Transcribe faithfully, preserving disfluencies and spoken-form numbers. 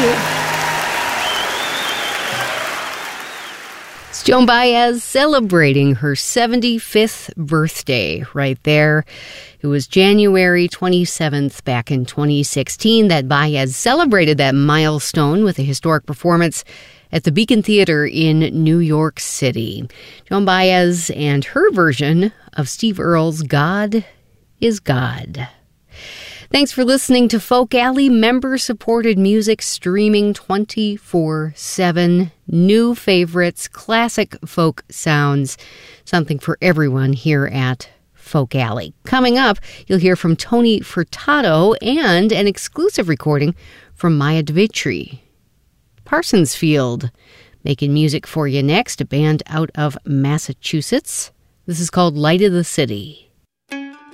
you. It's Joan Baez celebrating her seventy-fifth birthday right there. It was January twenty-seventh back in twenty sixteen that Baez celebrated that milestone with a historic performance at the Beacon Theater in New York City. Joan Baez and her version of Steve Earle's God is God. Thanks for listening to Folk Alley, member-supported music streaming twenty-four seven. New favorites, classic folk sounds, something for everyone here at Folk Alley. Coming up, you'll hear from Tony Furtado and an exclusive recording from Maya Dmitri. Parsonsfield making music for you next, a band out of Massachusetts. This is called Light of the City.